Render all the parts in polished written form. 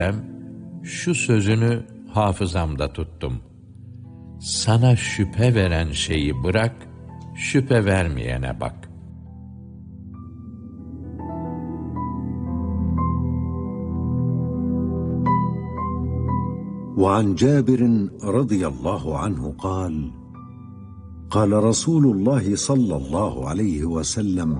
şu sözünü hafızamda tuttum. Sana şüphe veren şeyi bırak, şüphe vermeyene bak. وعن جابر رضي الله عنه قال قال رسول الله صلى الله عليه وسلم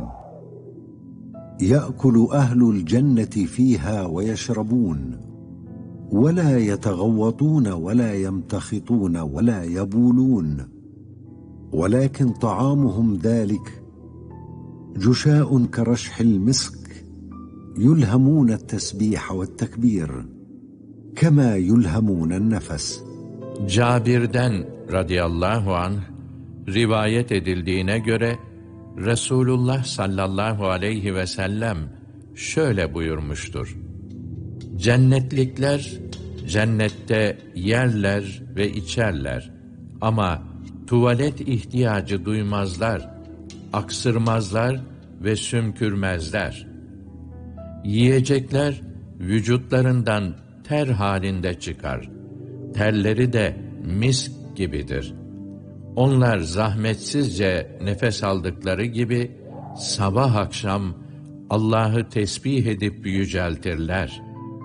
يأكل أهل الجنة فيها ويشربون ولا يتغوطون ولا يمتخطون ولا يبولون ولكن طعامهم ذلك جشاء كرشح المسك يلهمون التسبيح والتكبير كما يلهمون النفس. Cabir'den radıyallahu anh rivayet edildiğine göre Resulullah sallallahu aleyhi ve sellem şöyle buyurmuştur. Cennetlikler cennette yerler ve içerler ama tuvalet ihtiyacı duymazlar, aksırmazlar ve sümkürmezler. Yiyecekler vücutlarından ter halinde çıkar. Terleri de misk gibidir. Onlar zahmetsizce nefes aldıkları gibi sabah akşam Allah'ı tesbih edip yüceltirler.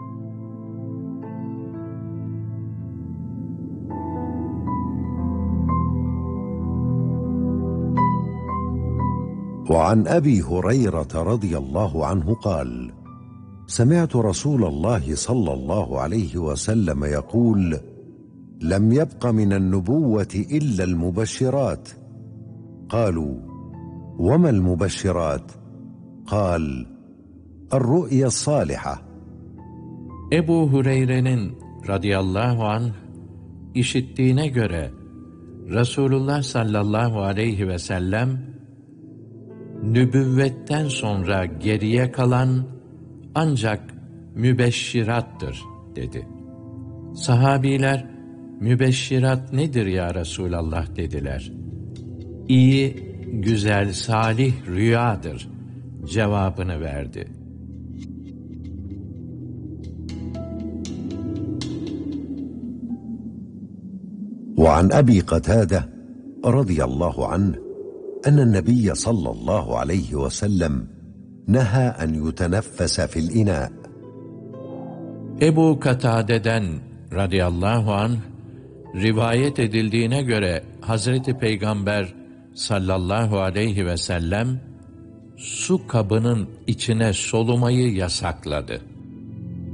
وعن أبي هريرة رضي الله عنه قال سمعت رسول الله صلى الله عليه وسلم يقول لم يبق من النبوة إلا المبشرات قالوا وما المبشرات قال الرؤيا الصالحة. Ebu Hureyre'nin radıyallahu anh işittiğine göre Resulullah sallallahu aleyhi ve sellem nübüvvetten sonra geriye kalan ancak mübeşşirattır dedi. Sahabiler mübeşşirat nedir ya Resulallah dediler. İyi, güzel, salih rüyadır cevabını verdi. وعن أبي قتادة رضي الله عنه أن النبي صلى الله عليه وسلم نهى أن يتنفس في الإناء. Ebu Katade'den radıyallahu anh rivayet edildiğine göre Hazreti Peygamber sallallahu aleyhi ve sellem su kabının içine solumayı yasakladı.